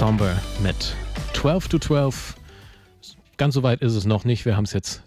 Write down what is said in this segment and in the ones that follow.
Somber mit 12 to 12. Ganz so weit ist es noch nicht. Wir haben es jetzt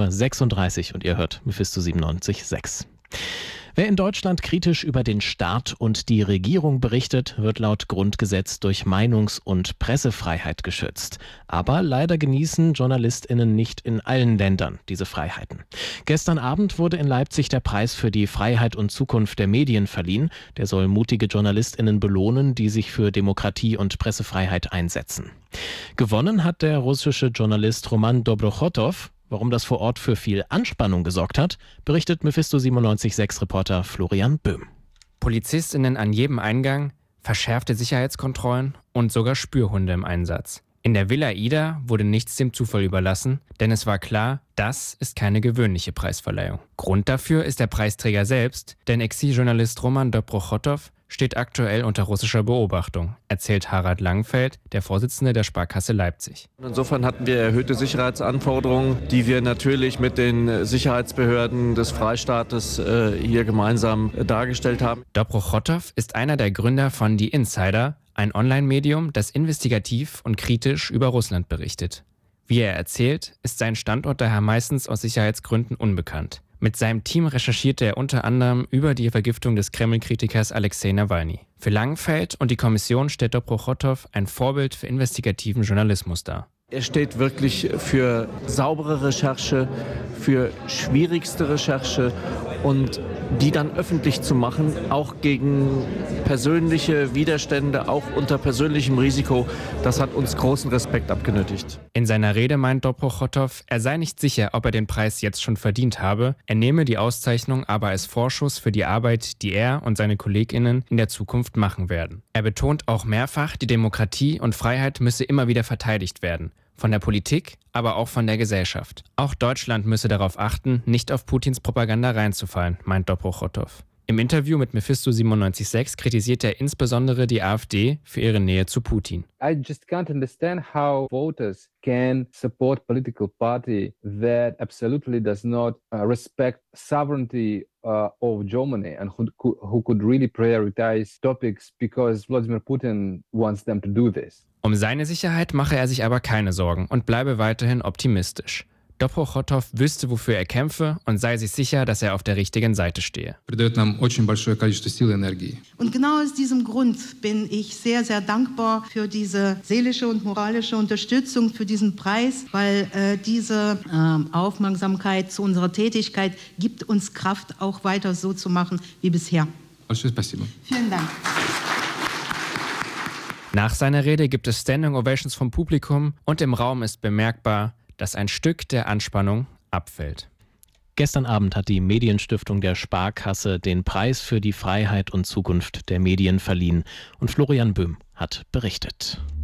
10:36 Uhr und ihr hört Mephisto 97.6. Wer in Deutschland kritisch über den Staat und die Regierung berichtet, wird laut Grundgesetz durch Meinungs- und Pressefreiheit geschützt. Aber leider genießen JournalistInnen nicht in allen Ländern diese Freiheiten. Gestern Abend wurde in Leipzig der Preis für die Freiheit und Zukunft der Medien verliehen. Der soll mutige JournalistInnen belohnen, die sich für Demokratie und Pressefreiheit einsetzen. Gewonnen hat der russische Journalist Roman Dobrochotow. Warum das vor Ort für viel Anspannung gesorgt hat, berichtet Mephisto 97.6-Reporter Florian Böhm. PolizistInnen an jedem Eingang, verschärfte Sicherheitskontrollen und sogar Spürhunde im Einsatz. In der Villa Ida wurde nichts dem Zufall überlassen, denn es war klar, das ist keine gewöhnliche Preisverleihung. Grund dafür ist der Preisträger selbst, denn Exiljournalist Roman Dobrochotow steht aktuell unter russischer Beobachtung, erzählt Harald Langfeld, der Vorsitzende der Sparkasse Leipzig. Insofern hatten wir erhöhte Sicherheitsanforderungen, die wir natürlich mit den Sicherheitsbehörden des Freistaates hier gemeinsam dargestellt haben. Dobrochotow ist einer der Gründer von Die Insider, ein Online-Medium, das investigativ und kritisch über Russland berichtet. Wie er erzählt, ist sein Standort daher meistens aus Sicherheitsgründen unbekannt. Mit seinem Team recherchierte er unter anderem über die Vergiftung des Kreml-Kritikers Alexei Nawalny. Für Langenfeld und die Kommission stellt Dobrochotow ein Vorbild für investigativen Journalismus dar. Er steht wirklich für saubere Recherche, für schwierigste Recherche und die dann öffentlich zu machen, auch gegen persönliche Widerstände, auch unter persönlichem Risiko, das hat uns großen Respekt abgenötigt. In seiner Rede meint Dobrochotow, er sei nicht sicher, ob er den Preis jetzt schon verdient habe, er nehme die Auszeichnung aber als Vorschuss für die Arbeit, die er und seine KollegInnen in der Zukunft machen werden. Er betont auch mehrfach, die Demokratie und Freiheit müsse immer wieder verteidigt werden. Von der Politik, aber auch von der Gesellschaft. Auch Deutschland müsse darauf achten, nicht auf Putins Propaganda reinzufallen, meint Dobrochotow. Im Interview mit Mephisto 97.6 kritisiert er insbesondere die AfD für ihre Nähe zu Putin. I just can't understand how voters can support political party that absolutely does not respect sovereignty of Germany and who could really prioritize topics because Vladimir Putin wants them to do this. Um seine Sicherheit mache er sich aber keine Sorgen und bleibe weiterhin optimistisch. Dobrochotow wüsste, wofür er kämpfe und sei sich sicher, dass er auf der richtigen Seite stehe. Und genau aus diesem Grund bin ich sehr, sehr dankbar für diese seelische und moralische Unterstützung, für diesen Preis, weil diese Aufmerksamkeit zu unserer Tätigkeit gibt uns Kraft, auch weiter so zu machen wie bisher. Vielen Dank. Nach seiner Rede gibt es Standing Ovations vom Publikum und im Raum ist bemerkbar, dass ein Stück der Anspannung abfällt. Gestern Abend hat die Medienstiftung der Sparkasse den Preis für die Freiheit und Zukunft der Medien verliehen und Florian Böhm hat berichtet.